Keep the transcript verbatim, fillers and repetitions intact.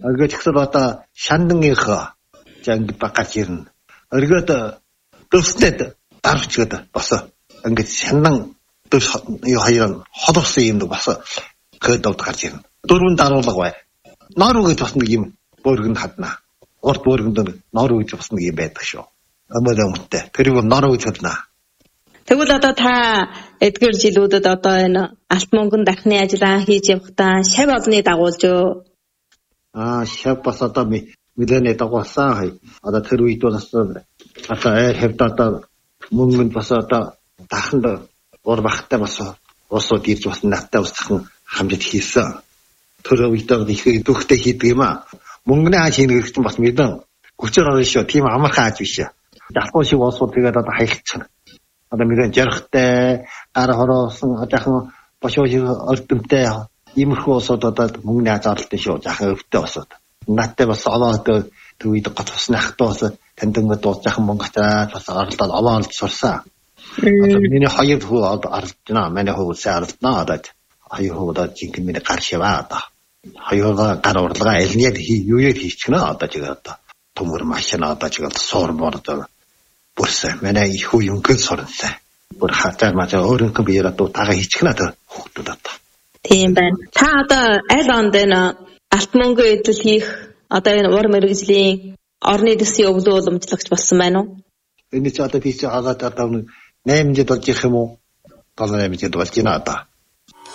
Ингээд ихсэл одоо шандангийнхаа за ингээд багаж ирнэ. Оргиод өвснөд дарвчгээд босоо. Ингээд шандан дэвс юу хоёрын холбосон юм босоо. Көдөд гарч ирнэ. Дөрвөн даруулга бай. Нор үгэж бас нэг юм бөөргөнд хадна. Урд бөөргөнд нор үгэж бас нэг юм байдаг шүү. Амаа өмттэй. Тэр юм нор үгэж хадна. Тэгвэл одоо та эдгээр жилүүдэд одоо энэ алт мөнгөнд дахны ажиллаа хийж явахдаа шав олны дагуулж юу? Аа, шав бас одоо мэлэнэ дагуулсан хай. Одоо тэр үед бас одоо айр хэвд одоо мөнгөнд бас одоо даханд ур бахтай бас усууд ирж бас надтай устхан хамжид хийсэн. Тэр үед их дөхтэй хийдэг юм аа. Мөнгөний хааш хийх чинь бас мэдэн хүчээр орно шүү. Тийм амархан хааж биш. Ялгуун шиг усууд тэгээд одоо хаягдчихна. Одоо мэдэн жарахтай гар хороосон жоохон бошоо өртөмтэй иймэрхүү усууд одоо мөнгөний хааж оролдсон шүү. Жаахан өвтэй усууд. Надтай бас олоод тэр үед гот усны хатуу бас таньдангууд дуус жаахан монгоцаад бас оролдоод олоод сурсан. Одоо миний хоёр хүү оролдож байна. Манай хүү сайн оролдоно одоо. Хоёр хүү одоо жинхэнэ миний гар шиваа одоо. Хоёроо гар урлагаа элниад юу яд хийчихнэ одоо чиг одоо төмөр машина одоо чиг суур бордоо бүрсэн манай их хүү юм гэн сорнсан бүр хатаа маа өөрөнгө биеэр одоо тага хийчихнэ одоо хүүхдүүд одоо тийм байна. Та одоо аль онд энэ алт мөнгө эдэл хийх одоо энэ ур мэргэжлийн орны дэсийн өглөө уламжлагч болсон байна уу? Энэ ч одоо би ч хагаад одоо наймжид болж ирэх юм уу? Долоо наймжид болж байна одоо.